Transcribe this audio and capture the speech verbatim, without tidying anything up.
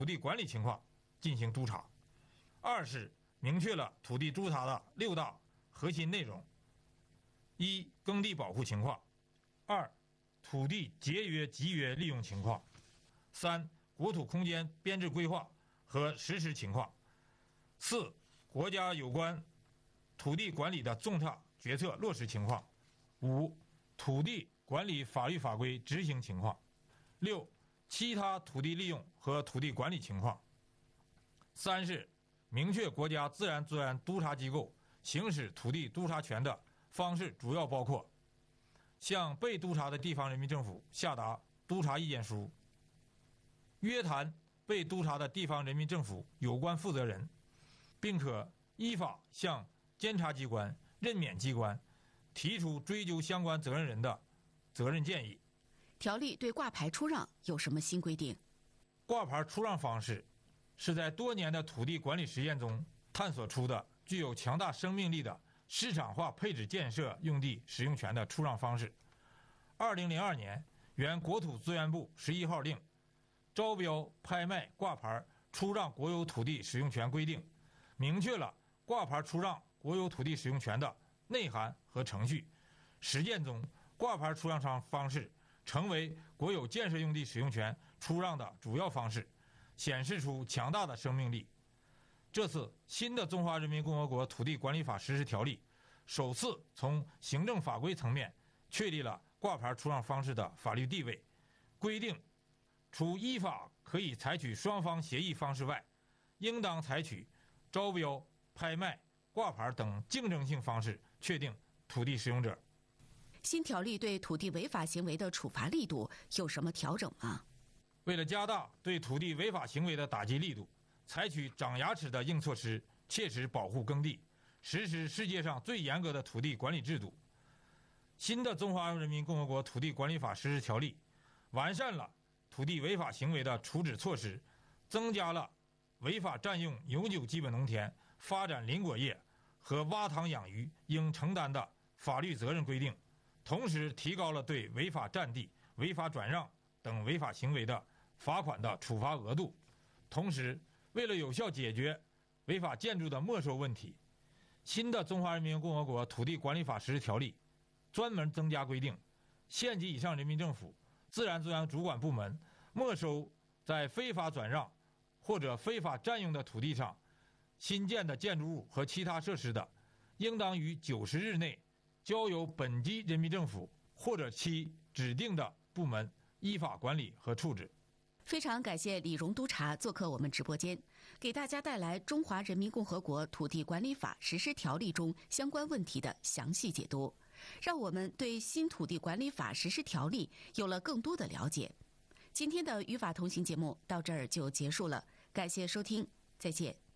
土地管理情况进行督查。二是明确了土地督查的六大核心内容：一、耕地保护情况；二、土地节约集约利用情况；三、国土空间编制规划和实施情况；四、国家有关土地管理的重大决策落实情况；五、土地管理法律法规执行情况；六、其他土地利用和土地管理情况。三是明确国家自然资源督查机构行使土地督查权的方式，主要包括向被督查的地方人民政府下达督查意见书，约谈被督查的地方人民政府有关负责人，并可依法向监察机关、任免机关提出追究相关责任人的责任建议。 条例对挂牌出让有什么新规定？ 挂牌出让方式是在多年的土地管理实验中探索出的具有强大生命力的市场化配置建设用地使用权的出让方式。二零零二年原国土资源部十一号令《招标、拍卖、挂牌出让国有土地使用权规定》明确了挂牌出让国有土地使用权的内涵和程序。实践中，挂牌出让商方式成为国有建设用地使用权出让的主要方式，显示出强大的生命力。这次新的《中华人民共和国土地管理法实施条例》首次从行政法规层面确立了挂牌出让方式的法律地位，规定除依法可以采取双方协议方式外，应当采取招标、拍卖、挂牌等竞争性方式确定土地使用者。 新条例对土地违法行为的处罚力度有什么调整吗？ 为了加大对土地违法行为的打击力度，采取长牙齿的硬措施，切实保护耕地，实施世界上最严格的土地管理制度，新的《中华人民共和国土地管理法实施条例》完善了土地违法行为的处置措施，增加了违法占用永久基本农田、发展林果业和挖塘养鱼应承担的法律责任规定，同时提高了对违法占地、违法转让等违法行为的罚款的处罚额度。同时，为了有效解决违法建筑的没收问题，新的《中华人民共和国土地管理法实施条例》专门增加规定，县级以上人民政府、自然资源主管部门没收在非法转让或者非法占用的土地上新建的建筑物和其他设施的，应当于九十日内交由本级人民政府或者其指定的部门依法管理和处置。 非常感谢李荣督察做客我们直播间，给大家带来《中华人民共和国土地管理法实施条例》中相关问题的详细解读，让我们对新土地管理法实施条例有了更多的了解。今天的与法同行节目到这儿就结束了，感谢收听，再见。